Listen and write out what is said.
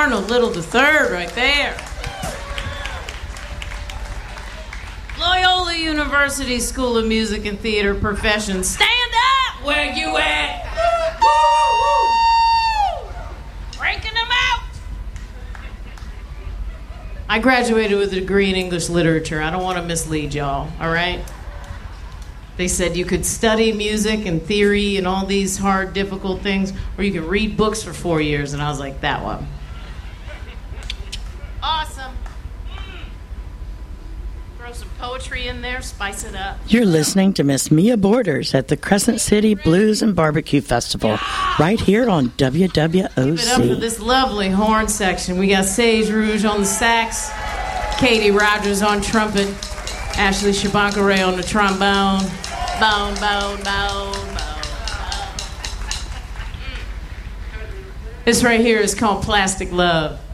Arnold Little III right there. Loyola University School of Music and Theater Professions. Stand up! Where you at? Breaking them out! I graduated with a degree in English literature. I don't want to mislead y'all, all right? They said you could study music and theory and all these hard, difficult things, or you could read books for 4 years, and I was like, that one. Awesome. Throw some poetry in there, spice it up. You're listening to Miss Mia Borders at the Crescent City Blues and Barbecue Festival, right here on WWOC. Give it up for this lovely horn section. We got Sage Rouge on the sax, Katie Rogers on trumpet, Ashley Shabankare on the trombone. Bone, bone, bone, bone, bone. This right here is called Plastic Love.